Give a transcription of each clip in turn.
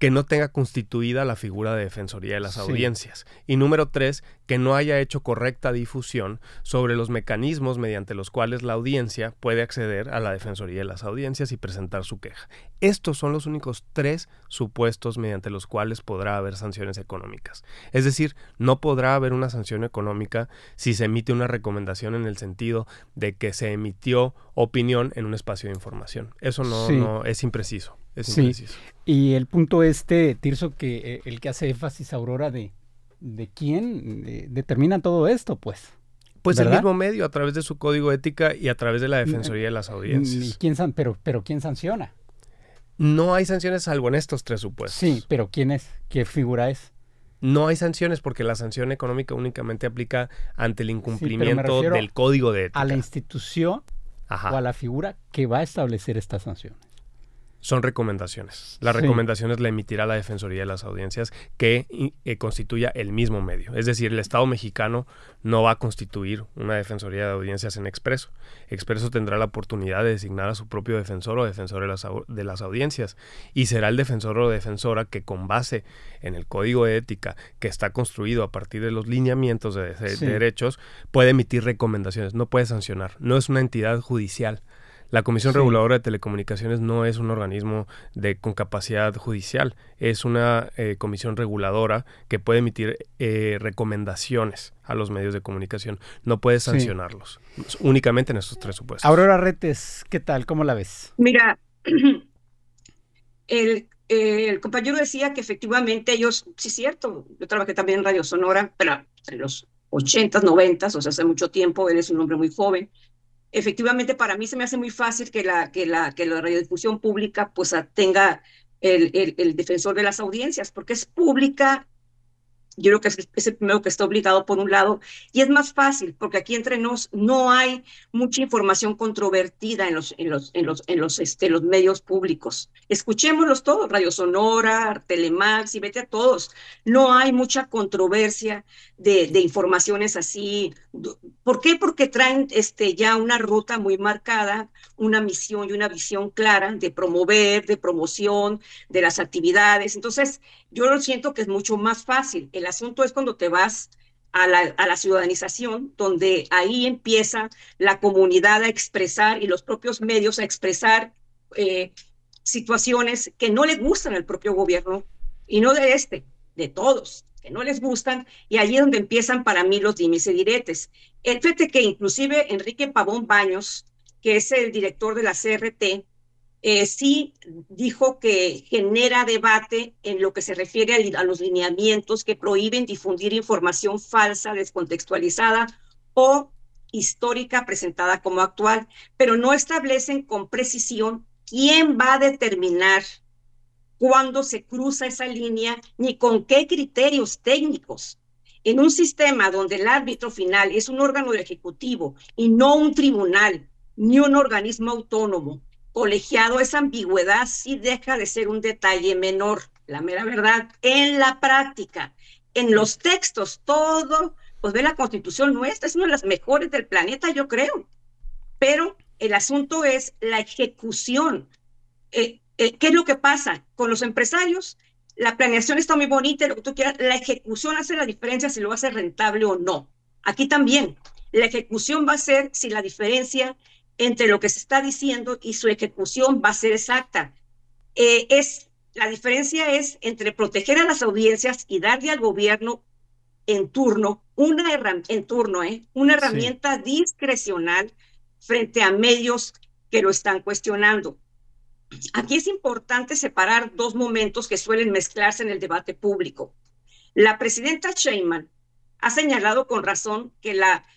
que no tenga constituida la figura de defensoría de las audiencias. Y número 3, que no haya hecho correcta difusión sobre los mecanismos mediante los cuales la audiencia puede acceder a la defensoría de las audiencias y presentar su queja. Estos son los únicos 3 supuestos mediante los cuales podrá haber sanciones económicas. Es decir, no podrá haber una sanción económica si se emite una recomendación en el sentido de que se emitió opinión en un espacio de información. Eso no es impreciso. Es impreciso. Y el punto Tirso, que el que hace énfasis, Aurora, de quién determina todo esto, pues. Pues ¿verdad? El mismo medio, a través de su código ética y a través de la Defensoría de las Audiencias. ¿Y pero quién sanciona? No hay sanciones salvo en estos 3 supuestos. Sí, pero ¿quién es? ¿Qué figura es? No hay sanciones porque la sanción económica únicamente aplica ante el incumplimiento del código de ética. A la institución o a la figura que va a establecer estas sanciones. Son recomendaciones. Las recomendaciones la emitirá la Defensoría de las Audiencias, que constituya el mismo medio. Es decir, el Estado mexicano no va a constituir una Defensoría de Audiencias en expreso. Expreso tendrá la oportunidad de designar a su propio defensor o defensor de las audiencias, y será el defensor o defensora que, con base en el código de ética que está construido a partir de los lineamientos de derechos, puede emitir recomendaciones, no puede sancionar. No es una entidad judicial. La Comisión Reguladora de Telecomunicaciones no es un organismo con capacidad judicial, es una comisión reguladora que puede emitir recomendaciones a los medios de comunicación, no puede sancionarlos, únicamente en estos 3 supuestos. Aurora Retes, ¿qué tal? ¿Cómo la ves? Mira, el compañero decía que efectivamente ellos, sí es cierto, yo trabajé también en Radio Sonora, pero en los 80s, 90s, o sea, hace mucho tiempo, él es un hombre muy joven. Efectivamente, para mí se me hace muy fácil que la radiodifusión pública pues tenga el defensor de las audiencias, porque es pública. Yo creo que es el primero que está obligado por un lado, y es más fácil, porque aquí entre nos no hay mucha información controvertida en los medios públicos. Escuchémoslos todos, Radio Sonora, Telemax, y vete a todos. No hay mucha controversia de informaciones así. ¿Por qué? Porque traen ya una ruta muy marcada, una misión y una visión clara de promover, de promoción de las actividades. Entonces, yo lo siento que es mucho más fácil. El asunto es cuando te vas a la ciudadanización, donde ahí empieza la comunidad a expresar y los propios medios a expresar situaciones que no le gustan al propio gobierno, y no de todos, que no les gustan, y allí es donde empiezan para mí los dimes y diretes. Fíjate que inclusive Enrique Pavón Baños, que es el director de la CRT, sí dijo que genera debate en lo que se refiere a los lineamientos que prohíben difundir información falsa, descontextualizada o histórica presentada como actual, pero no establecen con precisión quién va a determinar cuándo se cruza esa línea ni con qué criterios técnicos. En un sistema donde el árbitro final es un órgano del Ejecutivo y no un tribunal ni un organismo autónomo colegiado, esa ambigüedad sí deja de ser un detalle menor. La mera verdad, en la práctica, en los textos, todo, pues ve la Constitución nuestra, es una de las mejores del planeta, yo creo. Pero el asunto es la ejecución. ¿Qué es lo que pasa? Con los empresarios, la planeación está muy bonita, lo que tú quieras, la ejecución hace la diferencia si lo hace rentable o no. Aquí también, la ejecución va a ser si la diferencia entre lo que se está diciendo y su ejecución va a ser exacta. La diferencia es entre proteger a las audiencias y darle al gobierno en turno una herramienta discrecional frente a medios que lo están cuestionando. Aquí es importante separar 2 momentos que suelen mezclarse en el debate público. La presidenta Sheinbaum ha señalado con razón que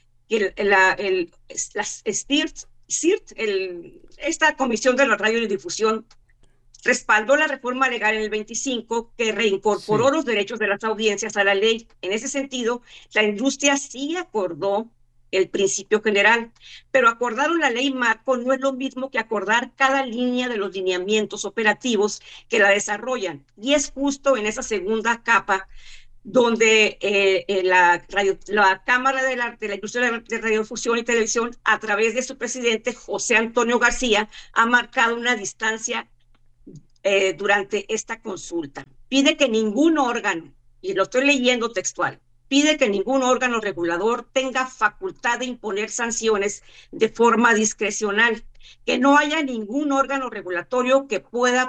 esta Comisión de la Radiodifusión respaldó la reforma legal en el 25 que reincorporó los derechos de las audiencias a la ley. En ese sentido, la industria sí acordó el principio general, pero acordaron la ley marco no es lo mismo que acordar cada línea de los lineamientos operativos que la desarrollan, y es justo en esa segunda capa donde la Cámara de la Industria de Radiodifusión y Televisión, a través de su presidente José Antonio García, ha marcado una distancia durante esta consulta. Pide que ningún órgano, y lo estoy leyendo textual, pide que ningún órgano regulador tenga facultad de imponer sanciones de forma discrecional, que no haya ningún órgano regulatorio que pueda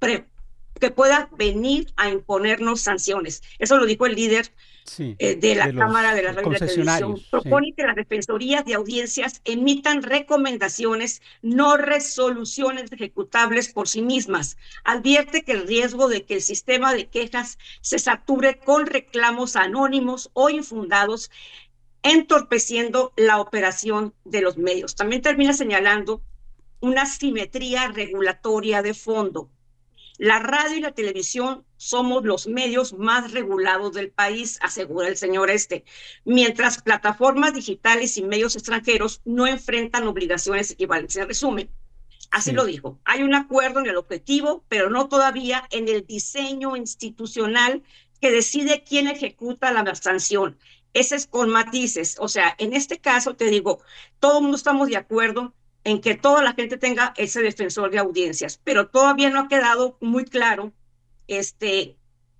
venir a imponernos sanciones. Eso lo dijo el líder de la Cámara de la Radio y la Televisión. Propone que las defensorías de audiencias emitan recomendaciones, no resoluciones ejecutables por sí mismas. Advierte que el riesgo de que el sistema de quejas se sature con reclamos anónimos o infundados, entorpeciendo la operación de los medios. También termina señalando una simetría regulatoria de fondo. La radio y la televisión somos los medios más regulados del país, asegura el señor mientras plataformas digitales y medios extranjeros no enfrentan obligaciones equivalentes. En resumen, así lo dijo. Hay un acuerdo en el objetivo, pero no todavía en el diseño institucional que decide quién ejecuta la sanción. Ese es con matices. O sea, en este caso te digo, todo el mundo estamos de acuerdo en que toda la gente tenga ese defensor de audiencias, pero todavía no ha quedado muy claro si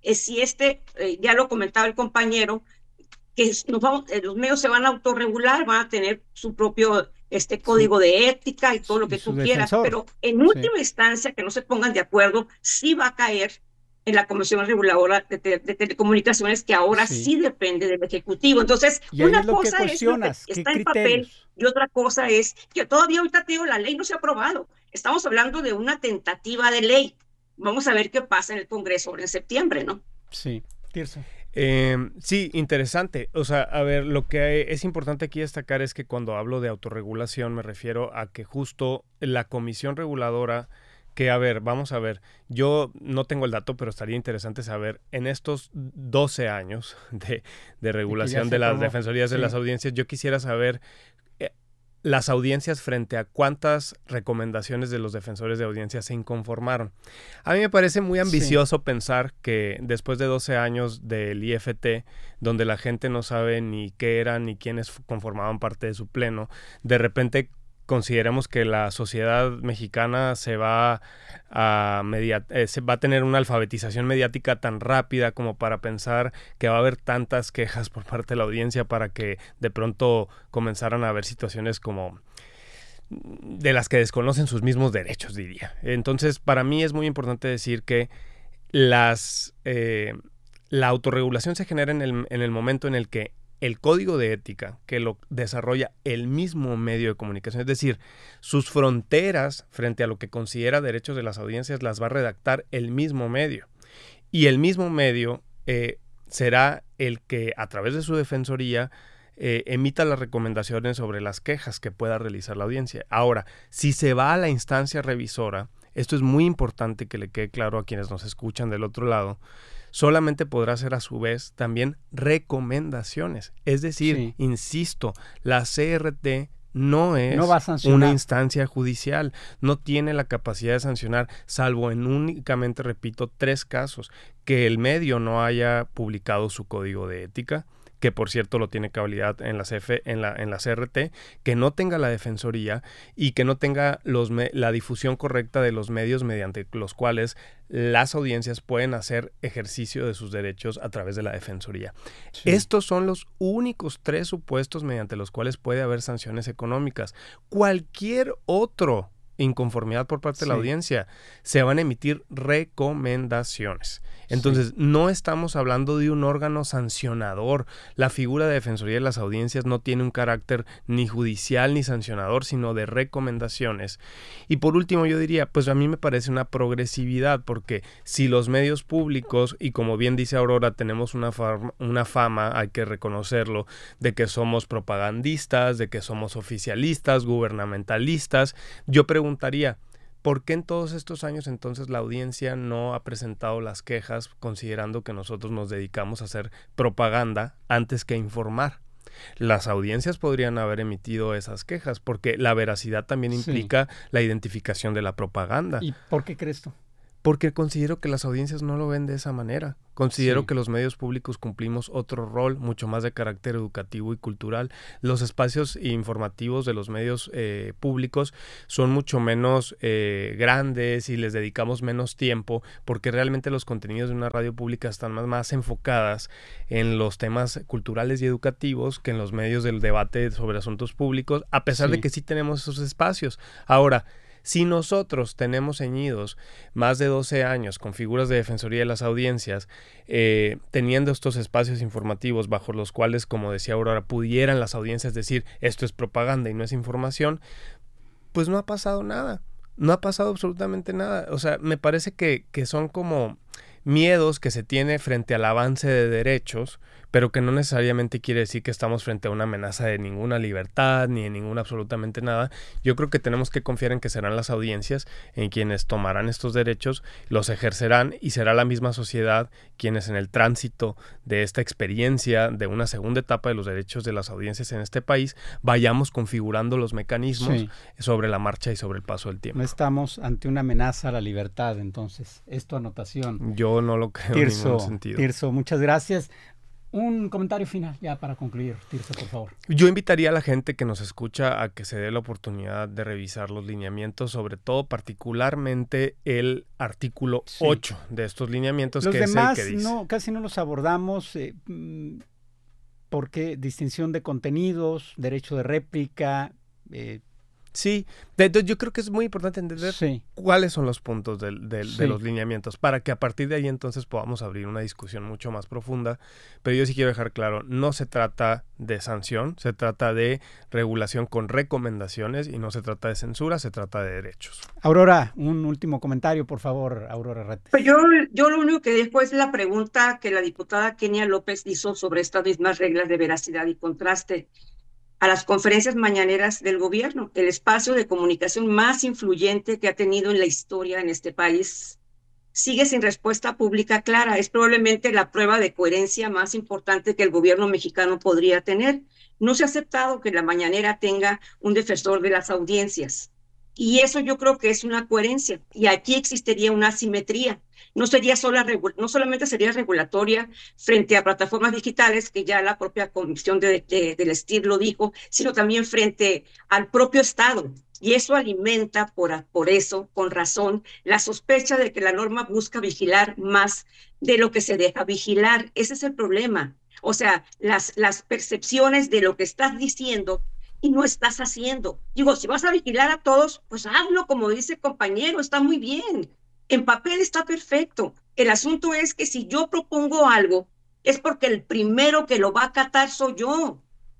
ya lo comentaba el compañero, que los medios se van a autorregular, van a tener su propio código de ética y todo lo que tú quieras, pero en última instancia, que no se pongan de acuerdo, sí va a caer en la Comisión Reguladora de Telecomunicaciones, que ahora sí depende del Ejecutivo. Entonces, una cosa es lo que está en papel y otra cosa es que todavía ahorita te digo, la ley no se ha aprobado. Estamos hablando de una tentativa de ley. Vamos a ver qué pasa en el Congreso ahora en septiembre, ¿no? Sí, Tirso. Sí, interesante. O sea, a ver, lo que es importante aquí destacar es que cuando hablo de autorregulación me refiero a que justo la Comisión Reguladora, que a ver, vamos a ver, yo no tengo el dato, pero estaría interesante saber, en estos 12 años de regulación de las defensorías de las audiencias, yo quisiera saber las audiencias frente a cuántas recomendaciones de los defensores de audiencias se inconformaron. A mí me parece muy ambicioso pensar que después de 12 años del IFT, donde la gente no sabe ni qué eran ni quiénes conformaban parte de su pleno, de repente consideremos que la sociedad mexicana se va a tener una alfabetización mediática tan rápida como para pensar que va a haber tantas quejas por parte de la audiencia para que de pronto comenzaran a haber situaciones como de las que desconocen sus mismos derechos, diría. Entonces, para mí es muy importante decir que la autorregulación se genera en el momento en el que el código de ética que lo desarrolla el mismo medio de comunicación, es decir, sus fronteras frente a lo que considera derechos de las audiencias las va a redactar el mismo medio. Y el mismo medio será el que a través de su defensoría emita las recomendaciones sobre las quejas que pueda realizar la audiencia. Ahora, si se va a la instancia revisora, esto es muy importante que le quede claro a quienes nos escuchan del otro lado, solamente podrá ser a su vez también recomendaciones. Es decir, insisto, la CRT no es una instancia judicial, no tiene la capacidad de sancionar, salvo en únicamente, repito, 3 casos: que el medio no haya publicado su código de ética, que por cierto lo tiene cabalidad en la CRT, que no tenga la defensoría y que no tenga la difusión correcta de los medios mediante los cuales las audiencias pueden hacer ejercicio de sus derechos a través de la defensoría. Sí. Estos son los únicos 3 supuestos mediante los cuales puede haber sanciones económicas. Cualquier otro inconformidad por parte de la audiencia, se van a emitir recomendaciones. Entonces, no estamos hablando de un órgano sancionador. La figura de defensoría de las audiencias no tiene un carácter ni judicial ni sancionador, sino de recomendaciones. Y por último, yo diría, pues a mí me parece una progresividad, porque si los medios públicos, y como bien dice Aurora, tenemos una fama, hay que reconocerlo, de que somos propagandistas, de que somos oficialistas, gubernamentalistas, yo preguntaría, ¿por qué en todos estos años entonces la audiencia no ha presentado las quejas, considerando que nosotros nos dedicamos a hacer propaganda antes que informar? Las audiencias podrían haber emitido esas quejas, porque la veracidad también implica la identificación de la propaganda. ¿Y por qué crees tú? Porque considero que las audiencias no lo ven de esa manera. Considero que los medios públicos cumplimos otro rol mucho más de carácter educativo y cultural. Los espacios informativos de los medios públicos son mucho menos grandes y les dedicamos menos tiempo, porque realmente los contenidos de una radio pública están más enfocadas en los temas culturales y educativos que en los medios del debate sobre asuntos públicos, a pesar de que sí tenemos esos espacios. Ahora, si nosotros tenemos ceñidos más de 12 años con figuras de defensoría de las audiencias, teniendo estos espacios informativos bajo los cuales, como decía Aurora, pudieran las audiencias decir esto es propaganda y no es información, pues no ha pasado nada. No ha pasado absolutamente nada. O sea, me parece que son como miedos que se tiene frente al avance de derechos, pero que no necesariamente quiere decir que estamos frente a una amenaza de ninguna libertad ni de ninguna absolutamente nada. Yo creo que tenemos que confiar en que serán las audiencias en quienes tomarán estos derechos, los ejercerán, y será la misma sociedad quienes en el tránsito de esta experiencia de una segunda etapa de los derechos de las audiencias en este país vayamos configurando los mecanismos sobre la marcha y sobre el paso del tiempo. No estamos ante una amenaza a la libertad, entonces. Es tu anotación. Yo no lo creo en ningún sentido. Tirso, muchas gracias. Un comentario final ya para concluir, Tirso, por favor. Yo invitaría a la gente que nos escucha a que se dé la oportunidad de revisar los lineamientos, sobre todo particularmente el artículo 8 de estos lineamientos, los que demás es el que dice. Casi no los abordamos porque distinción de contenidos, derecho de réplica. Sí, entonces yo creo que es muy importante entender cuáles son los puntos de los lineamientos para que a partir de ahí entonces podamos abrir una discusión mucho más profunda. Pero yo sí quiero dejar claro, no se trata de sanción, se trata de regulación con recomendaciones y no se trata de censura, se trata de derechos. Aurora, un último comentario, por favor, Aurora Retes. Pues yo lo único que dejo es la pregunta que la diputada Kenia López hizo sobre estas mismas reglas de veracidad y contraste. A las conferencias mañaneras del gobierno, el espacio de comunicación más influyente que ha tenido en la historia en este país, sigue sin respuesta pública clara. Es probablemente la prueba de coherencia más importante que el gobierno mexicano podría tener. No se ha aceptado que la mañanera tenga un defensor de las audiencias. Y eso yo creo que es una coherencia. Y aquí existiría una asimetría. No solamente sería regulatoria frente a plataformas digitales, que ya la propia Comisión del STIR lo dijo, sino también frente al propio Estado. Y eso alimenta, por eso, con razón, la sospecha de que la norma busca vigilar más de lo que se deja vigilar. Ese es el problema. O sea, las percepciones de lo que estás diciendo y no estás haciendo. Digo, si vas a vigilar a todos, pues hazlo como dice el compañero, está muy bien. En papel está perfecto. El asunto es que si yo propongo algo, es porque el primero que lo va a acatar soy yo.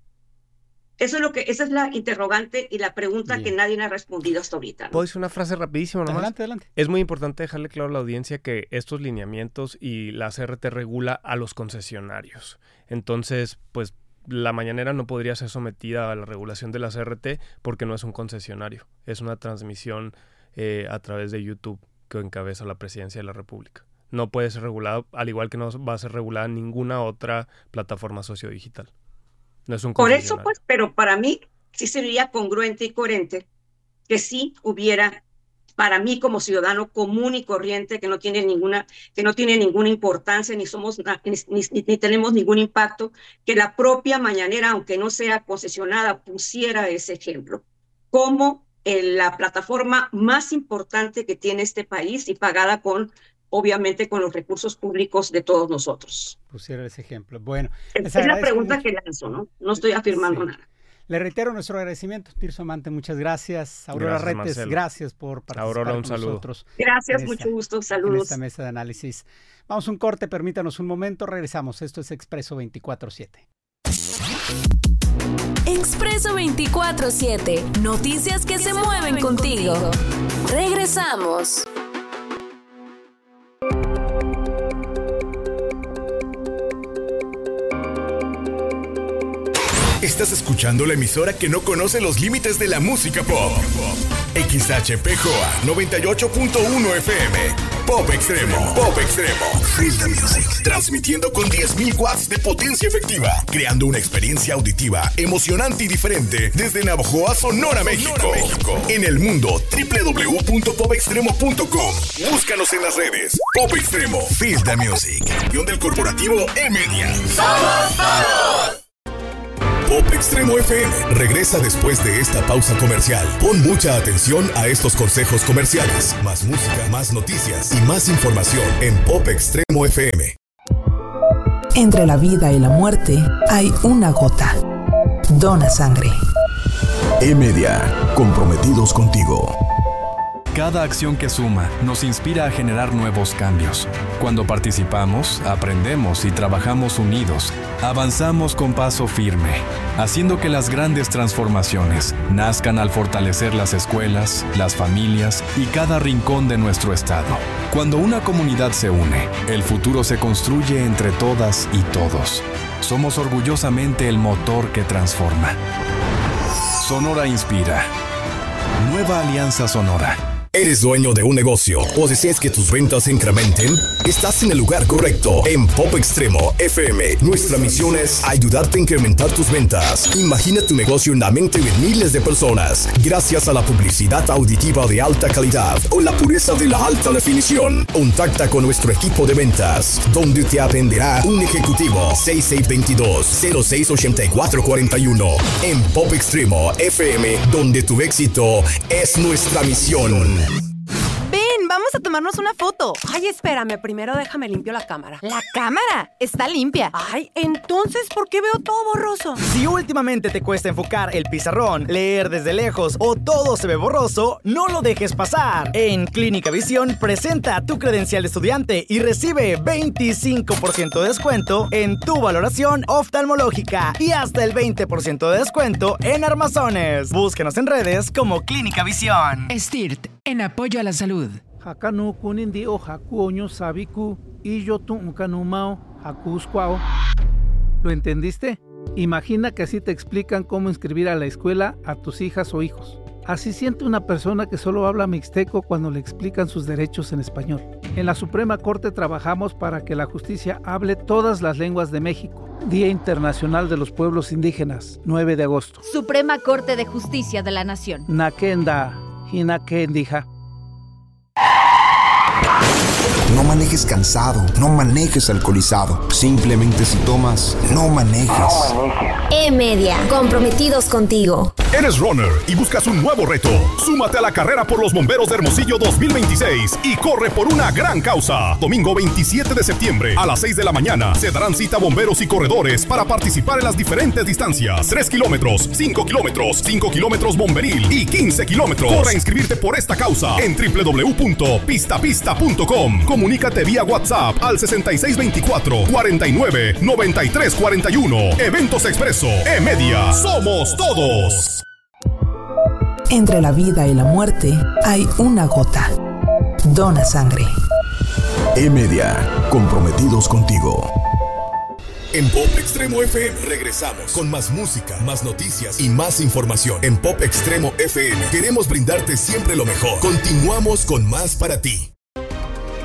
Esa es la interrogante y la pregunta que nadie ha respondido hasta ahorita, ¿no? ¿Puedo decir una frase rapidísima nomás? Adelante. Es muy importante dejarle claro a la audiencia que estos lineamientos y la CRT regula a los concesionarios. Entonces, pues, la mañanera no podría ser sometida a la regulación de la CRT porque no es un concesionario. Es una transmisión a través de YouTube que encabeza la Presidencia de la República. No puede ser regulado, al igual que no va a ser regulada ninguna otra plataforma sociodigital. No es un Por eso, pues, pero para mí sí sería congruente y coherente que sí hubiera, para mí como ciudadano común y corriente, que no tiene ninguna importancia, ni tenemos ningún impacto, que la propia mañanera, aunque no sea concesionada, pusiera ese ejemplo como la plataforma más importante que tiene este país y pagada obviamente con los recursos públicos de todos nosotros. Pusiera ese ejemplo. Bueno, es la pregunta que lanzo, ¿no? No estoy afirmando nada. Le reitero nuestro agradecimiento, Tirso Amante, muchas gracias. Aurora Retes, Marcelo. Gracias por participar Aurora, un con saludo. nosotros. Gracias, mucho gusto, saludos. En esta mesa de análisis. Vamos a un corte, permítanos un momento, regresamos. Esto es Expreso 24/7. Expreso 24/7, noticias que se mueven contigo. Regresamos. Estás escuchando la emisora que no conoce los límites de la música pop. XHPJOA 98.1 FM, Pop Extremo. Pop Extremo. Feel the music. Transmitiendo con 10.000 watts de potencia efectiva. Creando una experiencia auditiva emocionante y diferente desde Navojoa, Sonora, México. En el mundo, www.popextremo.com. Búscanos en las redes. Pop Extremo. Feel the music. Campeón del corporativo E-Media. ¡Somos todos! Pop Extremo FM regresa después de esta pausa comercial. Pon mucha atención a estos consejos comerciales. Más música, más noticias y más información en Pop Extremo FM. Entre la vida y la muerte hay una gota. Dona sangre. E-Media, comprometidos contigo. Cada acción que suma nos inspira a generar nuevos cambios. Cuando participamos, aprendemos y trabajamos unidos, avanzamos con paso firme, haciendo que las grandes transformaciones nazcan al fortalecer las escuelas, las familias y cada rincón de nuestro estado. Cuando una comunidad se une, el futuro se construye entre todas y todos. Somos orgullosamente el motor que transforma. Sonora inspira. Nueva Alianza Sonora. ¿Eres dueño de un negocio o deseas que tus ventas se incrementen? Estás en el lugar correcto. En Pop Extremo FM, nuestra misión es ayudarte a incrementar tus ventas. Imagina tu negocio en la mente de miles de personas gracias a la publicidad auditiva de alta calidad o la pureza de la alta definición. Contacta con nuestro equipo de ventas, donde te atenderá un ejecutivo. 6622-068441. En Pop Extremo FM, donde tu éxito es nuestra misión. Ven, vamos a tomarnos una foto. Ay, espérame, primero déjame limpio la cámara. La cámara está limpia. Ay, entonces, ¿por qué veo todo borroso? Si últimamente te cuesta enfocar el pizarrón, leer desde lejos o todo se ve borroso, no lo dejes pasar. En Clínica Visión, presenta tu credencial de estudiante y recibe 25% de descuento en tu valoración oftalmológica y hasta el 20% de descuento en armazones. Búscanos en redes como Clínica Visión. STIRT, en apoyo a la salud. Hakanu kunindi o hakuoño sabiku y yo tu unkanumao hakuskwao. ¿Lo entendiste? Imagina que así te explican cómo inscribir a la escuela a tus hijas o hijos. Así siente una persona que solo habla mixteco cuando le explican sus derechos en español. En la Suprema Corte trabajamos para que la justicia hable todas las lenguas de México. Día Internacional de los Pueblos Indígenas, 9 de agosto. Suprema Corte de Justicia de la Nación. Nakenda, Hinakendija. No manejes cansado, no manejes alcoholizado. Simplemente si tomas, no manejes. E-Media, comprometidos contigo. ¿Eres runner y buscas un nuevo reto? Súmate a la carrera por los bomberos de Hermosillo 2026 y corre por una gran causa. Domingo 27 de septiembre a las 6 de la mañana se darán cita bomberos y corredores para participar en las diferentes distancias. 3 kilómetros, 5 kilómetros, 5 kilómetros bomberil y 15 kilómetros. Corre a inscribirte por esta causa en www.pistapista.com. Comunícate vía WhatsApp al 6624-499341. Eventos Expreso, E-Media, somos todos. Entre la vida y la muerte hay una gota. Dona sangre. E-Media, comprometidos contigo. En Pop Extremo FM regresamos con más música, más noticias y más información. En Pop Extremo FM queremos brindarte siempre lo mejor. Continuamos con más para ti.